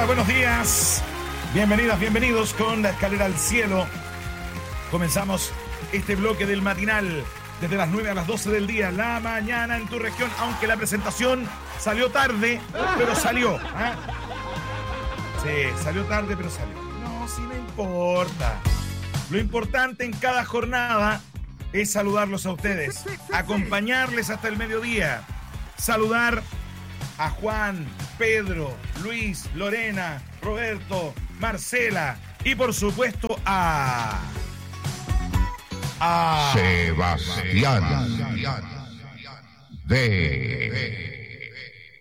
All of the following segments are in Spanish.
buenos días. Bienvenidas, bienvenidos con la escalera al cielo. Comenzamos este bloque del matinal desde las 9 a las 12 del día, la mañana en tu región, aunque la presentación salió tarde, pero salió. Sí, salió tarde, pero salió. No, sí, no importa. Lo importante en cada jornada es saludarlos a ustedes, acompañarles hasta el mediodía, saludar a Juan, Pedro, Luis, Lorena, Roberto, Marcela y por supuesto a Sebastián de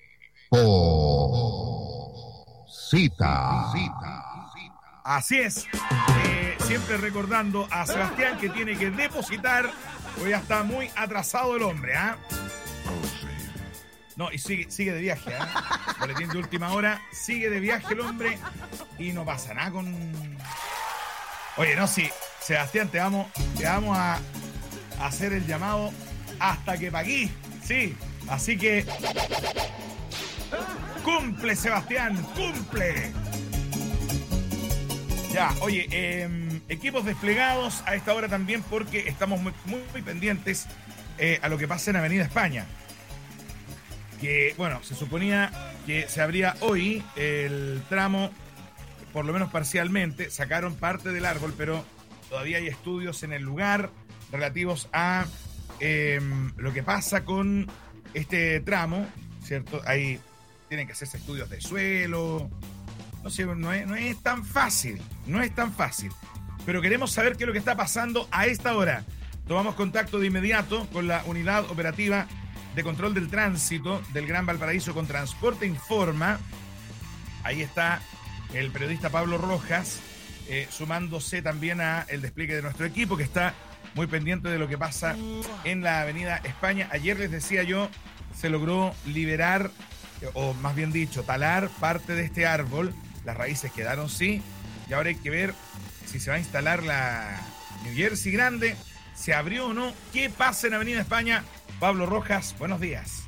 Cosita. Así es, siempre recordando a Sebastián que tiene que depositar, porque ya está muy atrasado el hombre, ¿ah? No, y sigue de viaje, ¿eh? Boletín de última hora, sigue de viaje el hombre y no pasa nada con... Oye, no, sí, Sebastián, te vamos a hacer el llamado hasta que paguí, sí, así que... ¡Cumple, Sebastián, cumple! Ya, oye, equipos desplegados a esta hora también porque estamos muy pendientes a lo que pasa en Avenida España. Que, bueno, se suponía que se abría hoy el tramo, por lo menos parcialmente, sacaron parte del árbol, pero todavía hay estudios en el lugar relativos a lo que pasa con este tramo, ¿cierto? Ahí tienen que hacerse estudios de suelo, no sé, no es tan fácil, pero queremos saber qué es lo que está pasando a esta hora. Tomamos contacto de inmediato con la unidad operativa de control del tránsito del Gran Valparaíso con Transporte Informa. Ahí está el periodista Pablo Rojas, sumándose también a el despliegue de nuestro equipo que está muy pendiente de lo que pasa en la Avenida España. Ayer les decía yo, se logró liberar, o más bien dicho, talar parte de este árbol. Las raíces quedaron sí, y ahora hay que ver si se va a instalar la New Jersey grande, se abrió o no. ¿Qué pasa en Avenida España? Pablo Rojas, buenos días.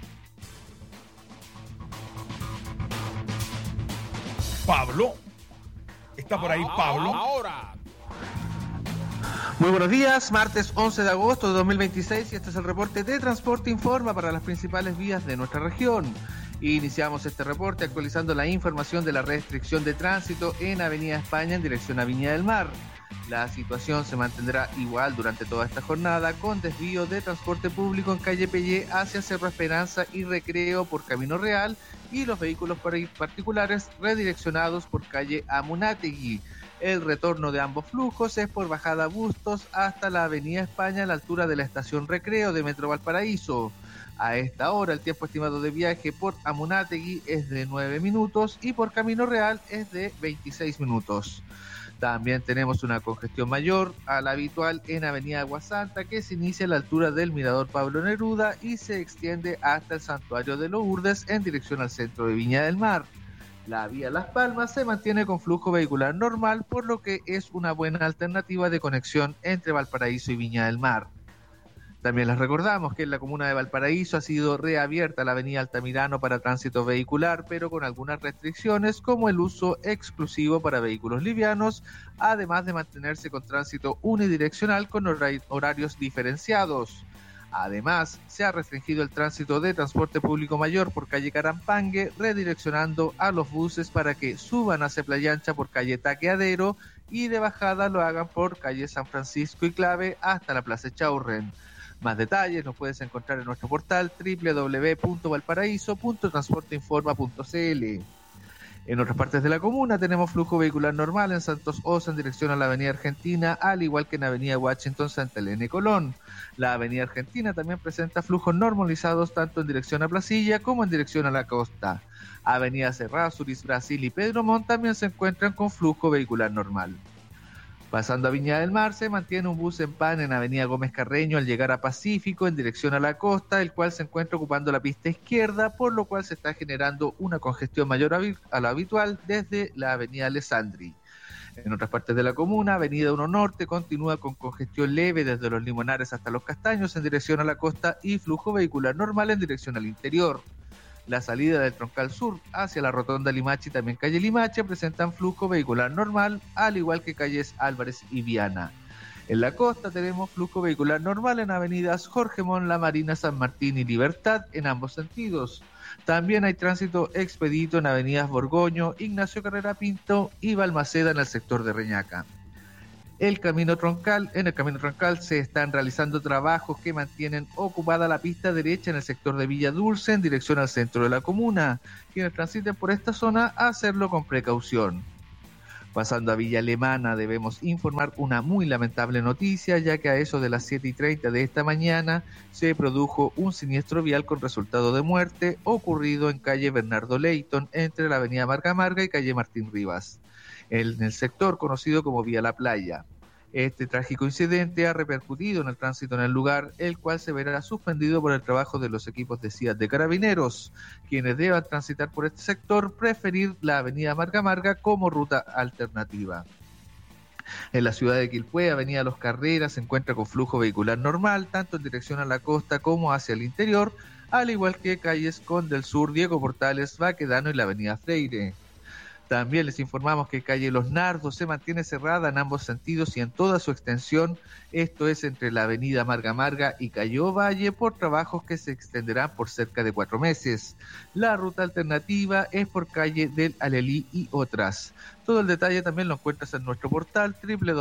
Pablo, ¿está por ahí Pablo? Ahora. Muy buenos días, martes 11 de agosto de 2026 y este es el reporte de Transporte Informa para las principales vías de nuestra región. Iniciamos este reporte actualizando la información de la restricción de tránsito en Avenida España en dirección a Viña del Mar. La situación se mantendrá igual durante toda esta jornada con desvío de transporte público en calle Pellé hacia Cerro Esperanza y Recreo por Camino Real y los vehículos particulares redireccionados por calle Amunátegui. El retorno de ambos flujos es por Bajada Bustos hasta la Avenida España a la altura de la estación Recreo de Metro Valparaíso. A esta hora el tiempo estimado de viaje por Amunátegui es de 9 minutos y por Camino Real es de 26 minutos. También tenemos una congestión mayor a la habitual en Avenida Aguasanta que se inicia a la altura del Mirador Pablo Neruda y se extiende hasta el Santuario de Lourdes en dirección al centro de Viña del Mar. La vía Las Palmas se mantiene con flujo vehicular normal, por lo que es una buena alternativa de conexión entre Valparaíso y Viña del Mar. También les recordamos que en la comuna de Valparaíso ha sido reabierta la avenida Altamirano para tránsito vehicular, pero con algunas restricciones como el uso exclusivo para vehículos livianos, además de mantenerse con tránsito unidireccional con horarios diferenciados. Además, se ha restringido el tránsito de transporte público mayor por calle Carampangue, redireccionando a los buses para que suban hacia Playa Ancha por calle Taqueadero y de bajada lo hagan por calle San Francisco y Clave hasta la Plaza Echaurren. Más detalles los puedes encontrar en nuestro portal www.valparaíso.transporteinforma.cl. En otras partes de la comuna tenemos flujo vehicular normal en Santos Osa en dirección a la Avenida Argentina, al igual que en Avenida Washington, Santa Elena y Colón. La Avenida Argentina también presenta flujos normalizados tanto en dirección a Placilla como en dirección a la costa. Avenida Serrázuriz, Brasil y Pedro Montt también se encuentran con flujo vehicular normal. Pasando a Viña del Mar, se mantiene un bus en pan en Avenida Gómez Carreño al llegar a Pacífico en dirección a la costa, el cual se encuentra ocupando la pista izquierda, por lo cual se está generando una congestión mayor a la habitual desde la Avenida Alessandri. En otras partes de la comuna, Avenida 1 Norte continúa con congestión leve desde los Limonares hasta los Castaños en dirección a la costa y flujo vehicular normal en dirección al interior. La salida del Troncal Sur hacia la Rotonda Limache y también calle Limache presentan flujo vehicular normal, al igual que calles Álvarez y Viana. En la costa tenemos flujo vehicular normal en avenidas Jorge Mon, La Marina, San Martín y Libertad en ambos sentidos. También hay tránsito expedito en avenidas Borgoño, Ignacio Carrera Pinto y Balmaceda en el sector de Reñaca. En el camino troncal se están realizando trabajos que mantienen ocupada la pista derecha en el sector de Villa Dulce en dirección al centro de la comuna. Quienes transiten por esta zona, a hacerlo con precaución. Pasando a Villa Alemana, debemos informar una muy lamentable noticia, ya que a eso de las 7:30 de esta mañana se produjo un siniestro vial con resultado de muerte ocurrido en calle Bernardo Leyton, entre la avenida Marga Marga y calle Martín Rivas, en el sector conocido como Vía La Playa. Este trágico incidente ha repercutido en el tránsito en el lugar, el cual se verá suspendido por el trabajo de los equipos de CIAT de Carabineros. Quienes deban transitar por este sector, preferir la avenida Marga Marga como ruta alternativa. En la ciudad de Quilpué, avenida Los Carreras se encuentra con flujo vehicular normal, tanto en dirección a la costa como hacia el interior, al igual que calles Conde del Sur, Diego Portales, Baquedano y la avenida Freire. También les informamos que calle Los Nardos se mantiene cerrada en ambos sentidos y en toda su extensión, esto es entre la avenida Marga Marga y Callao Valle, por trabajos que se extenderán por cerca de 4 meses. La ruta alternativa es por calle del Alelí y otras. Todo el detalle también lo encuentras en nuestro portal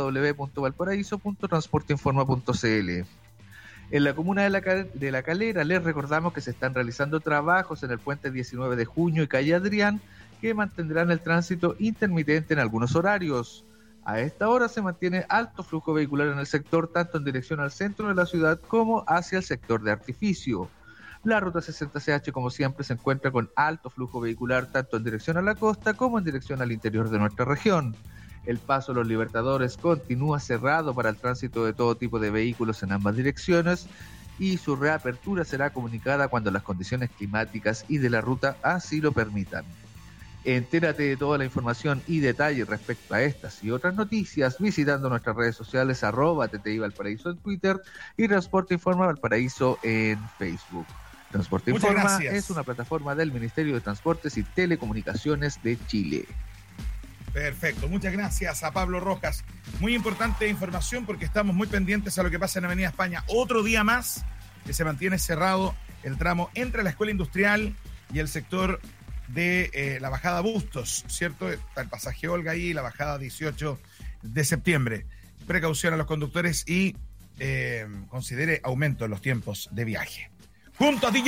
www.valparaíso.transporteinforma.cl. En la comuna de La Calera les recordamos que se están realizando trabajos en el puente 19 de junio y calle Adrián, que mantendrán el tránsito intermitente en algunos horarios. A esta hora se mantiene alto flujo vehicular en el sector, tanto en dirección al centro de la ciudad como hacia el sector de Artificio. La ruta 60CH, como siempre, se encuentra con alto flujo vehicular tanto en dirección a la costa como en dirección al interior de nuestra región. El paso Los Libertadores continúa cerrado para el tránsito de todo tipo de vehículos en ambas direcciones, y su reapertura será comunicada cuando las condiciones climáticas y de la ruta así lo permitan. Entérate de toda la información y detalles respecto a estas y otras noticias visitando nuestras redes sociales @TTI Valparaíso en Twitter y Transporte Informa Valparaíso en Facebook. Transporte Informa es una plataforma del Ministerio de Transportes y Telecomunicaciones de Chile. Perfecto, muchas gracias a Pablo Rojas. Muy importante información porque estamos muy pendientes a lo que pasa en Avenida España. Otro día más que se mantiene cerrado el tramo entre la Escuela Industrial y el sector de la bajada Bustos, ¿cierto? Está el pasaje Olga ahí, la bajada 18 de septiembre. Precaución a los conductores y considere aumento en los tiempos de viaje. Junto a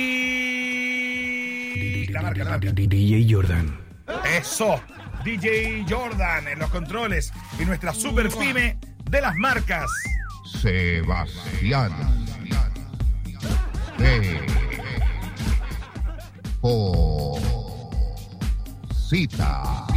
DJ... La marca. DJ Jordan. Eso, DJ Jordan en los controles y nuestra super pyme de las marcas. Sebastián. Cita.